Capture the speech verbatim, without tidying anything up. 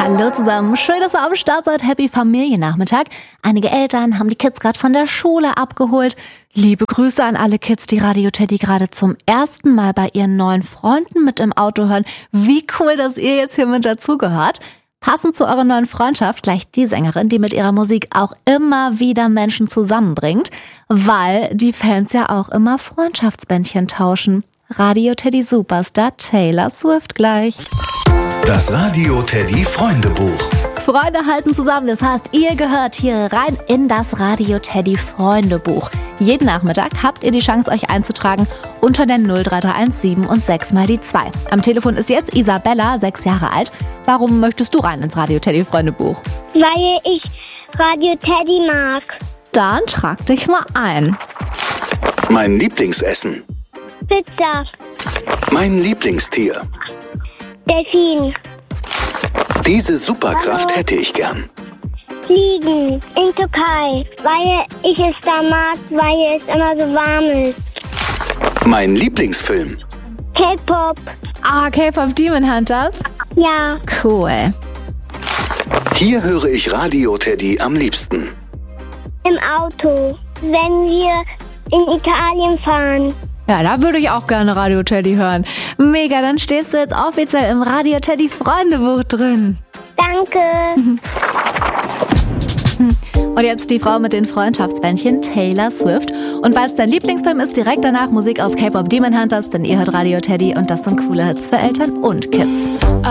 Hallo zusammen, schön, dass ihr am Start seid. Happy Familiennachmittag. Einige Eltern haben die Kids gerade von der Schule abgeholt. Liebe Grüße an alle Kids, die Radio Teddy gerade zum ersten Mal bei ihren neuen Freunden mit im Auto hören. Wie cool, dass ihr jetzt hier mit dazugehört. Passend zu eurer neuen Freundschaft gleich die Sängerin, die mit ihrer Musik auch immer wieder Menschen zusammenbringt, weil die Fans ja auch immer Freundschaftsbändchen tauschen. Radio Teddy Superstar Taylor Swift gleich. Das Radio Teddy Freundebuch. Freunde halten zusammen, das heißt, ihr gehört hier rein in das Radio Teddy Freundebuch. Jeden Nachmittag habt ihr die Chance, euch einzutragen unter der null drei drei eins sieben und sechs mal die zwei. Am Telefon ist jetzt Isabella, sechs Jahre alt. Warum möchtest du rein ins Radio Teddy Freundebuch? Weil ich Radio Teddy mag. Dann trag dich mal ein. Mein Lieblingsessen. Pizza. Mein Lieblingstier. Delfin. Diese Superkraft Hallo. hätte ich gern. Fliegen. In Türkei. Weil ich es da mag, weil es immer so warm ist. Mein Lieblingsfilm. K-Pop. Ah, K-Pop Demon Hunters? Ja. Cool. Hier höre ich Radio Teddy am liebsten. Im Auto. Wenn wir in Italien fahren. Ja, da würde ich auch gerne Radio Teddy hören. Mega, dann stehst du jetzt offiziell im Radio Teddy Freundebuch drin. Danke. Und jetzt die Frau mit den Freundschaftsbändchen, Taylor Swift. Und weil es dein Lieblingsfilm ist, direkt danach Musik aus K-Pop Demon Hunters, denn ihr hört Radio Teddy und das sind coole Hits für Eltern und Kids.